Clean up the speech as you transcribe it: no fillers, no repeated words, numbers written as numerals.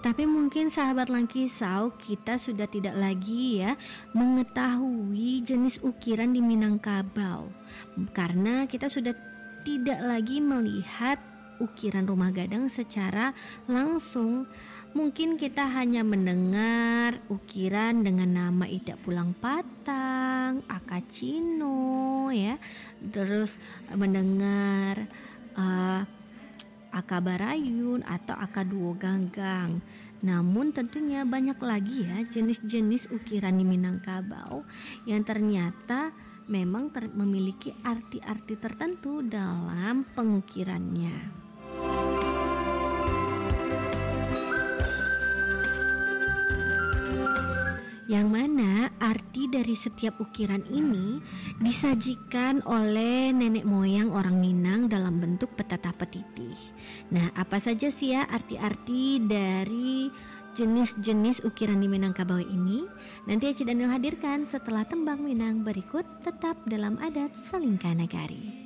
Tapi mungkin sahabat Langkisau, kita sudah tidak lagi ya mengetahui jenis ukiran di Minangkabau, karena kita sudah tidak lagi melihat ukiran rumah gadang secara langsung. Mungkin kita hanya mendengar ukiran dengan nama Ida Pulang Patang, Akacino ya, terus mendengar Aka Barayun atau Aka Duo Ganggang. Namun tentunya banyak lagi ya jenis-jenis ukiran di Minangkabau yang ternyata memang memiliki arti-arti tertentu dalam pengukirannya. Yang mana arti dari setiap ukiran ini disajikan oleh nenek moyang orang Minang dalam bentuk petata petitih. Nah, apa saja sih ya arti-arti dari jenis-jenis ukiran di Minangkabau ini? Nanti Eci Daniel hadirkan setelah tembang Minang berikut, tetap dalam adat Salingka Nagari.